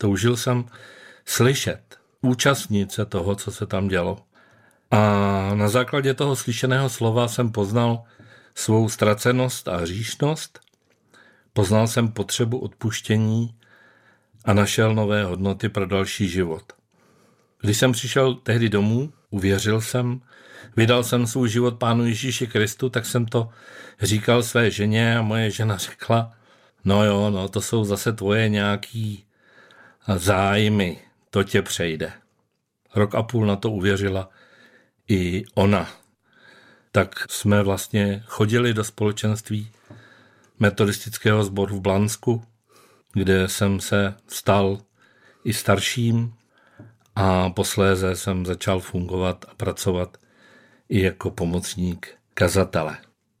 Toužil jsem slyšet, účastnit se toho, co se tam dělo. A na základě toho slyšeného slova jsem poznal svou ztracenost a hříšnost, poznal jsem potřebu odpuštění a našel nové hodnoty pro další život. Když jsem přišel tehdy domů, uvěřil jsem, vydal jsem svůj život Pánu Ježíši Kristu, tak jsem to říkal své ženě a moje žena řekla, no, to jsou zase tvoje nějaký zájmy, to tě přejde. 1,5 roku na to uvěřila i ona. Tak jsme vlastně chodili do společenství metodistického sboru v Blansku, kde jsem se stal i starším a posléze jsem začal fungovat a pracovat i jako pomocník kazatele.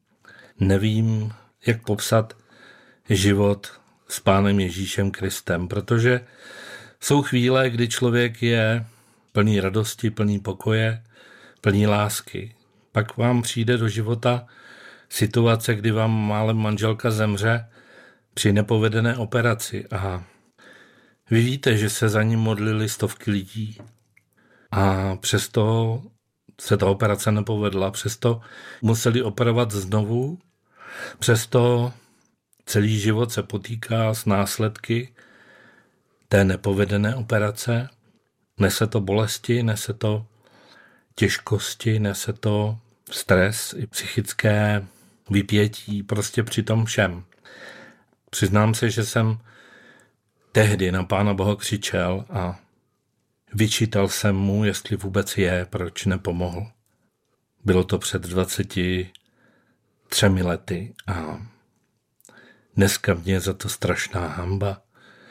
Nevím, jak popsat život s Pánem Ježíšem Kristem, protože jsou chvíle, kdy člověk je plný radosti, plný pokoje, plný lásky. Pak vám přijde do života situace, kdy vám málem manželka zemře při nepovedené operaci a vy víte, že se za ním modlili stovky lidí a přesto se ta operace nepovedla, přesto museli operovat znovu, přesto celý život se potýká s následky té nepovedené operace, nese to bolesti, nese to těžkosti, nese to stres i psychické vypětí, prostě při tom všem. Přiznám se, že jsem tehdy na Pána Boha křičel a vyčítal jsem mu, jestli vůbec je, proč nepomohl. Bylo to před 23 lety a dneska mě za to strašná hanba,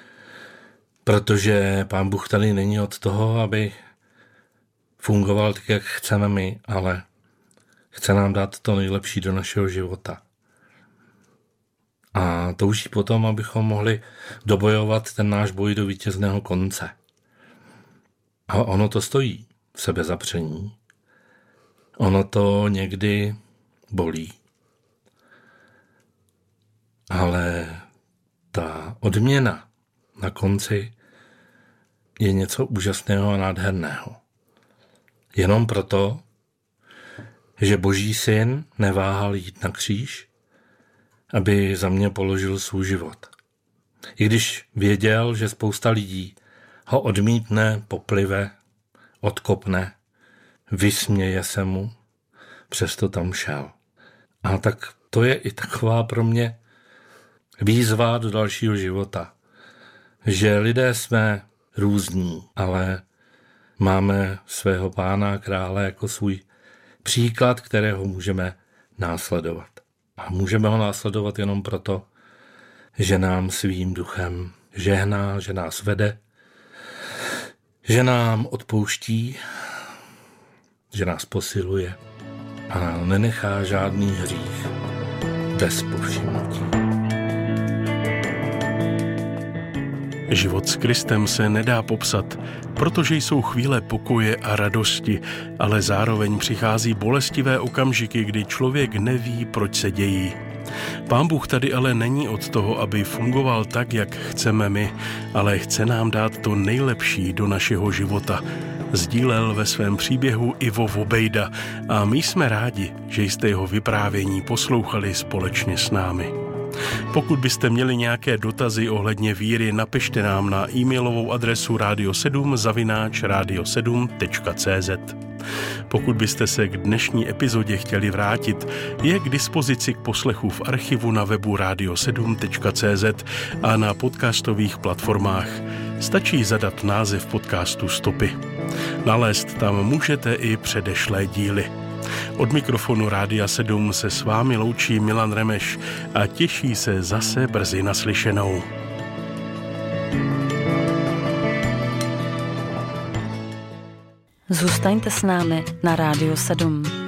protože Pán Bůh tady není od toho, aby fungoval tak, jak chceme my, ale chce nám dát to nejlepší do našeho života. A touží potom, abychom mohli dobojovat ten náš boj do vítězného konce. A ono to stojí sebezapření. Ono to někdy bolí. Ale ta odměna na konci je něco úžasného a nádherného. Jenom proto, že Boží syn neváhal jít na kříž, aby za mě položil svůj život. I když věděl, že spousta lidí ho odmítne, poplive, odkopne, vysměje se mu, přesto tam šel. A tak to je i taková pro mě výzva do dalšího života, že lidé jsme různí, ale máme svého Pána Krále jako svůj příklad, kterého můžeme následovat. A můžeme ho následovat jenom proto, že nám svým duchem žehná, že nás vede, že nám odpouští, že nás posiluje a nenechá žádný hřích bez povšimnutí. Život s Kristem se nedá popsat, protože jsou chvíle pokoje a radosti, ale zároveň přichází bolestivé okamžiky, kdy člověk neví, proč se dějí. Pán Bůh tady ale není od toho, aby fungoval tak, jak chceme my, ale chce nám dát to nejlepší do našeho života. Sdílel ve svém příběhu Ivo Vobejda a my jsme rádi, že jste jeho vyprávění poslouchali společně s námi. Pokud byste měli nějaké dotazy ohledně víry, napište nám na e-mailovou adresu radio7@radio7.cz. Pokud byste se k dnešní epizodě chtěli vrátit, je k dispozici k poslechu v archivu na webu radio7.cz a na podcastových platformách. Stačí zadat název podcastu Stopy. Nalézt tam můžete i předešlé díly. Od mikrofonu Rádia 7 se s vámi loučí Milan Remeš a těší se zase brzy naslyšenou. Zůstaňte s námi na Rádiu 7.